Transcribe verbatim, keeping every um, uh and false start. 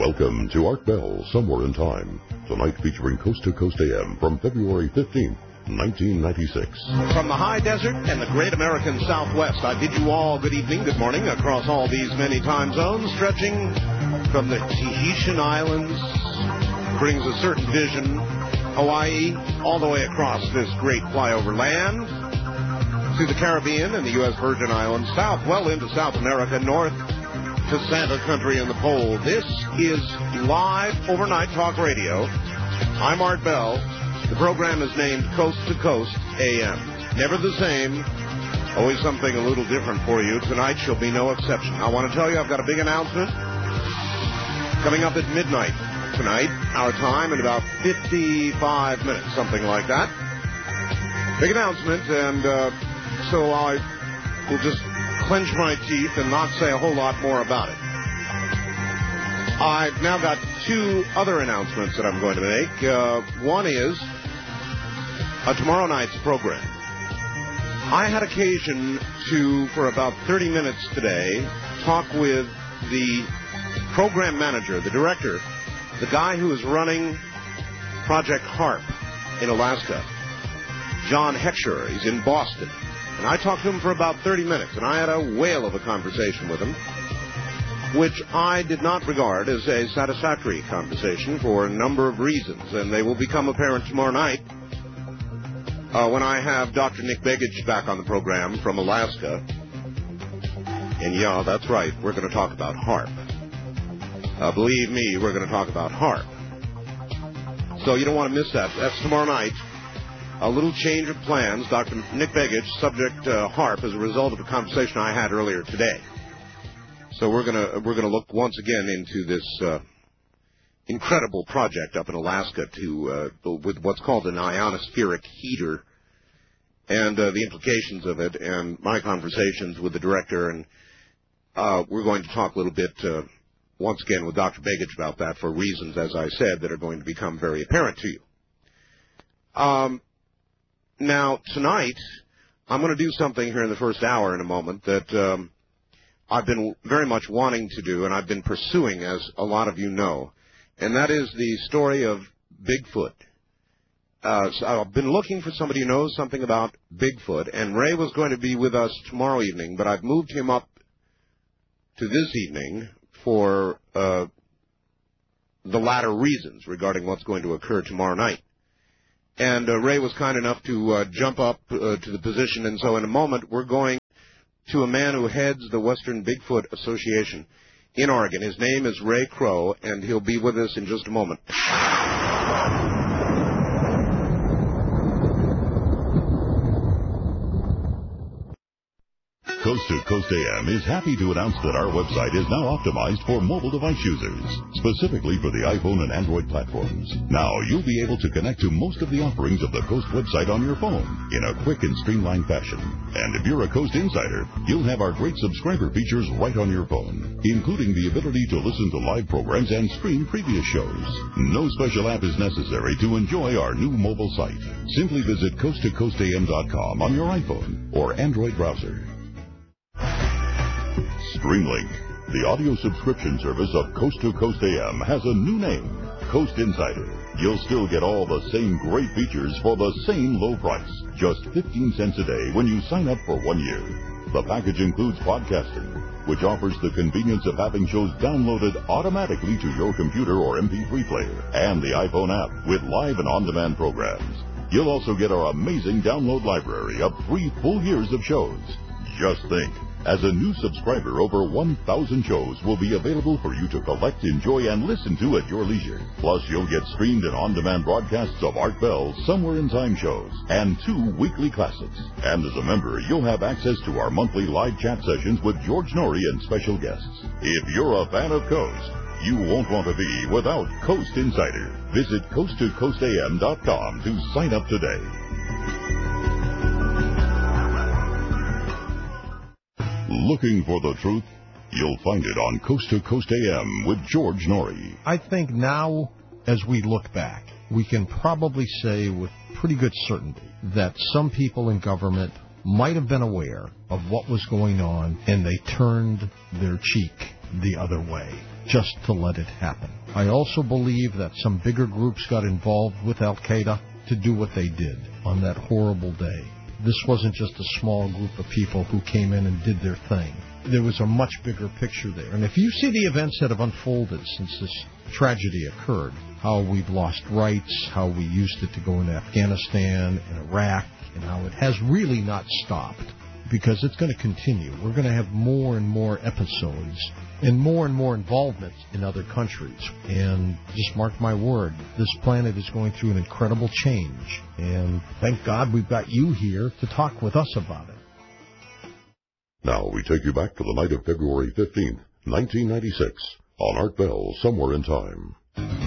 Welcome to Art Bell, Somewhere in Time. Tonight featuring Coast to Coast A M from February fifteenth, nineteen ninety-six. From the high desert and the great American Southwest, I bid you all good evening, good morning, across all these many time zones, stretching from the Tahitian Islands, brings a certain vision, Hawaii, all the way across this great flyover land, to the Caribbean and the U S Virgin Islands, south, well into South America, north to Santa Country and the Pole. This is live overnight talk radio. I'm Art Bell. The program is named Coast to Coast A M. Never the same, always something a little different for you. Tonight shall be no exception. I want to tell you I've got a big announcement coming up at midnight tonight, our time, in about fifty-five minutes, something like that. Big announcement, and uh, so I will just clench my teeth and not say a whole lot more about it. I've now got two other announcements that I'm going to make. Uh, one is uh, tomorrow night's program. I had occasion to, for about thirty minutes today, talk with the program manager, the director, the guy who is running Project HAARP in Alaska, John Heckscher. He's in Boston. And I talked to him for about thirty minutes, and I had a whale of a conversation with him, which I did not regard as a satisfactory conversation for a number of reasons, and they will become apparent tomorrow night uh, when I have Doctor Nick Begich back on the program from Alaska. And yeah, that's right, we're going to talk about HAARP. Uh, believe me, we're going to talk about HAARP. So you don't want to miss that. That's tomorrow night. A little change of plans. Doctor Nick Begich, subject uh, HAARP, as a result of a conversation I had earlier today. So we're gonna we're gonna look once again into this uh, incredible project up in Alaska to uh, with what's called an ionospheric heater, and uh, the implications of it, and my conversations with the director, and uh, we're going to talk a little bit uh, once again with Doctor Begich about that for reasons, as I said, that are going to become very apparent to you. Um. Now, tonight, I'm going to do something here in the first hour in a moment that um, I've been very much wanting to do, and I've been pursuing, as a lot of you know, and that is the story of Bigfoot. Uh, so I've been looking for somebody who knows something about Bigfoot, and Ray was going to be with us tomorrow evening, but I've moved him up to this evening for uh, the latter reasons regarding what's going to occur tomorrow night. And uh, Ray was kind enough to uh, jump up uh, to the position, and so in a moment we're going to a man who heads the Western Bigfoot Association in Oregon. His name is Ray Crow, and he'll be with us in just a moment. Coast to Coast A M is happy to announce that our website is now optimized for mobile device users, specifically for the iPhone and Android platforms. Now you'll be able to connect to most of the offerings of the Coast website on your phone in a quick and streamlined fashion. And if you're a Coast insider, you'll have our great subscriber features right on your phone, including the ability to listen to live programs and stream previous shows. No special app is necessary to enjoy our new mobile site. Simply visit coast to coast A M dot com on your iPhone or Android browser. Streamlink, the audio subscription service of Coast to Coast A M, has a new name, Coast Insider. You'll still get all the same great features for the same low price, just fifteen cents a day when you sign up for one year. The package includes podcasting, which offers the convenience of having shows downloaded automatically to your computer or M P three player, and the iPhone app with live and on-demand programs. You'll also get our amazing download library of three full years of shows. Just think, as a new subscriber, over one thousand shows will be available for you to collect, enjoy, and listen to at your leisure. Plus, you'll get streamed and on-demand broadcasts of Art Bell's Somewhere in Time shows and two weekly classics. And as a member, you'll have access to our monthly live chat sessions with George Norrie and special guests. If you're a fan of Coast, you won't want to be without Coast Insider. Visit coast to coast A M dot com to sign up today. Looking for the truth? You'll find it on Coast to Coast A M with George Norrie. I think now, as we look back, we can probably say with pretty good certainty that some people in government might have been aware of what was going on, and they turned their cheek the other way, just to let it happen. I also believe that some bigger groups got involved with Al-Qaeda to do what they did on that horrible day. This wasn't just a small group of people who came in and did their thing. There was a much bigger picture there. And if you see the events that have unfolded since this tragedy occurred, how we've lost rights, how we used it to go into Afghanistan and Iraq, and how it has really not stopped, because it's going to continue. We're going to have more and more episodes and more and more involvement in other countries. And just mark my word, this planet is going through an incredible change. And thank God we've got you here to talk with us about it. Now we take you back to the night of February fifteenth, nineteen ninety-six, on Art Bell, Somewhere in Time.